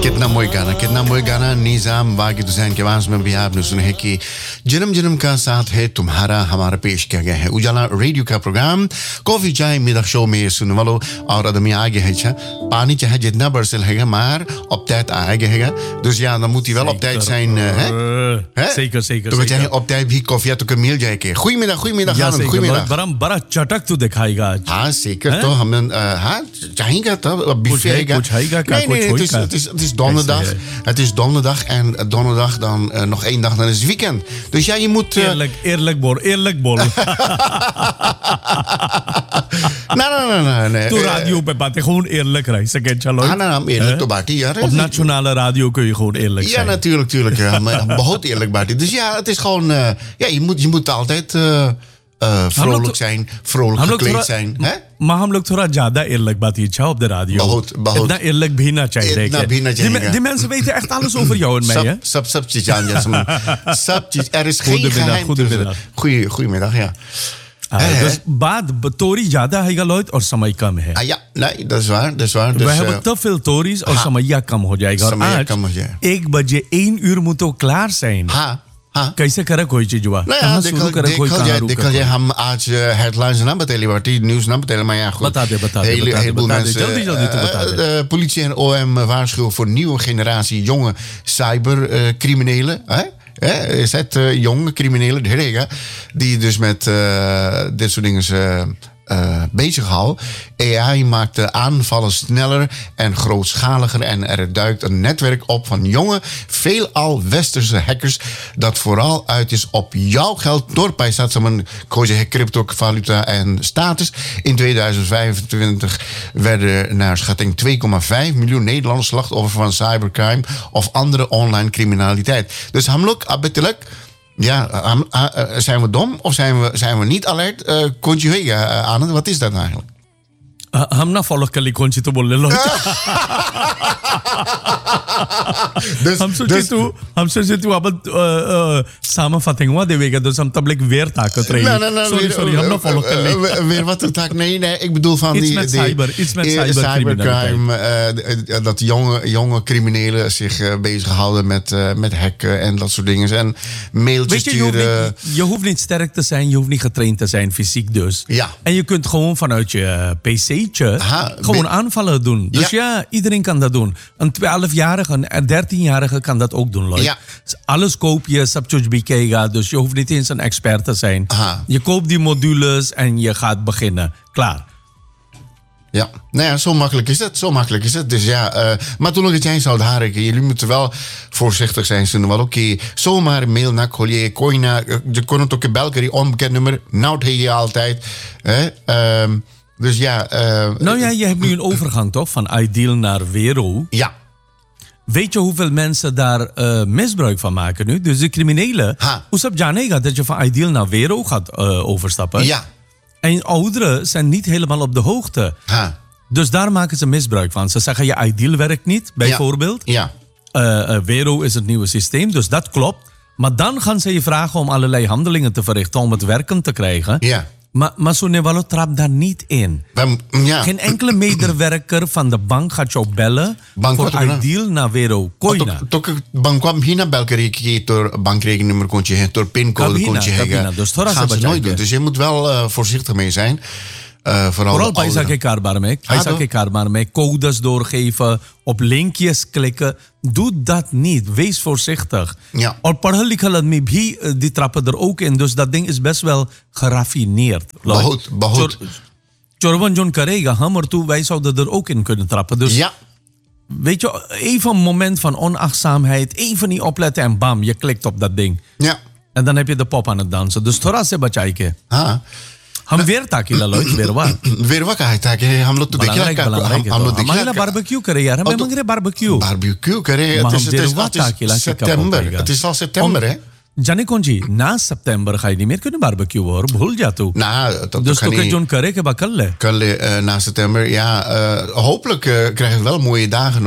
कितना मोए गाना निजाम वागिद हुसैन की आवाज में भी आपने सुना है कि जन्म जन्म का साथ है तुम्हारा हमारा पेश किया गया है उजाला रेडियो का प्रोग्राम कॉफी चाय middag show में सुनने वालों और आदमी आगे है पानी चाहे जितना बरसे रहेगा maar op tijd aangegeven. Dus ja, dan moet hij wel op tijd zijn. Zeker. तो चाहे op tijd भी कॉफी तो मिल जाए के goedemiddag आनंद goedemiddag बड़ा चटक तो दिखाएगा आज हाँ zeker तो हम हाँ चाहेंगे तो कुछ होएगा het is donderdag en donderdag dan nog één dag dan is het weekend. Dus ja, je moet eerlijk bol nee. तो radio पे बातें gewoon eerlijk रह सके चलो हाँ eerlijk तो बाटी यार op nationale radio kun je gewoon eerlijk zijn. Ja, natuurlijk ja, behoud eerlijk baati. Dus ja, het is gewoon ja, je moet altijd vrolijk zijn, vrolijk gekleed zijn, hè? Maar हम लोग थोड़ा ज्यादा eerlijk बात इच्छा op de radio. बहुत इतना eerlijk भी ना चाहिए. Die mensen weten echt alles over jou en mij, hè? सब चीज जान jasmin. सब चीज er is geen geheim. Goedemiddag, ja. Dus baat Tory ज्यादा है गलौत और समय कम है. Ja, nee, dat is waar. Dus, we hebben te veel Tories और समय कम हो जाएगा. और आज 1 बजे 1 uur moet तो klaar zijn. हाँ कैसे करे कोई चीज हुआ देखा जाए हम आज हेडलाइंस ना बतेली बाटी न्यूज़ ना बतेली maar ja goed बता दे heleboel mensen जल्दी politie en OM waarschuwen voor nieuwe generatie jonge cybercriminelen is het jonge criminelen die dus met dit soort dingen bezighouden. AI maakt de aanvallen sneller en grootschaliger en er duikt een netwerk op van jonge, veelal westerse hackers dat vooral uit is op jouw geld doorpijst een cryptovaluta en status. In 2025 werden naar schatting 2,5 miljoen Nederlanders slachtoffer van cybercrime of andere online criminaliteit. Dus hamluk abetelijk. Ja, zijn we dom of zijn we niet alert? Conjuga aan het, wat is dat eigenlijk? हम ना फॉलो कर ली कौन सी तो बोलने लो हम सोचे तू अब samenvatting wat देवेगा dus हम तब like weer taken रही sorry हम ना फॉलो कर ली weer wat er taak nee ik bedoel van iets met cybercrime dat jonge criminelen zich bezighouden met hacken en dat soort dingen en mailtjes sturen. Je hoeft niet sterk te zijn, je hoeft niet getraind te zijn fysiek dus. Ja. En je kunt gewoon vanuit je PC gewoon aanvallen doen. Dus ja, iedereen kan dat doen. Een 12-jarige, een 13-jarige kan dat ook doen, Lloyd. Ja. Alles koop je, subject bekijken, dus je hoeft niet eens een expert te zijn. Je koopt die modules en je gaat beginnen. Klaar. Ja, nou ja, zo makkelijk is het. Dus ja, maar toen nog het jij zou haren, jullie moeten wel voorzichtig zijn. Ze wel oké, zomaar mail naar collega, coina, je kon het ook in België, onbekend nummer, nou het je altijd. Dus ja. Nou ja, je hebt nu een overgang toch van Ideal naar Vero. Ja. Weet je hoeveel mensen daar misbruik van maken nu? Dus de criminelen, hoe snap je dat je van Ideal naar Vero gaat overstappen? Ja. En ouderen zijn niet helemaal op de hoogte. Dus daar maken ze misbruik van. Ze zeggen je Ideal werkt niet, bijvoorbeeld. Ja. Vero is het nieuwe systeem, dus dat klopt. Maar dan gaan ze je vragen om allerlei handelingen te verrichten om het werkend te krijgen. Ja. Maar Sonevalo trapt daar niet in. Ja. Geen enkele medewerker van de bank gaat jou bellen voor Ideal naar Vero. Koina. Bank kwam hier naar België door bankrekeningnummer kon je door pincode kon je hebben. Dus gaan ze nooit doen. Dus je moet wel voorzichtig mee zijn. Vooral bij zaken kaarbaar mee. Codes doorgeven, op linkjes klikken. Doe dat niet. Wees voorzichtig. Ja. Die trappen er ook in. Dus dat ding is best wel geraffineerd. Behoud. Chorwan John Karega, hammer toe, wij zouden er ook in kunnen trappen. Dus ja. Weet je, even een moment van onachtzaamheid. Even niet opletten en bam, je klikt op dat ding. Ja. En dan heb je de pop aan het dansen. Dus thora se bachaike. हम वेर ताकि ललोच वेरवा वेरवा का है ताकि हम लोग तो देखिए हम लोग देखिए बारबेक्यू करे यार हमें मंगरे बारबेक्यू करे het is al september hè जाने कौन जी ना सितंबर खाई नहीं मेरे को नहीं बारबेक्यू और भूल जा तू dus तो के जोन करे के buckle na september ja hopelijk krijgen we wel mooie dagen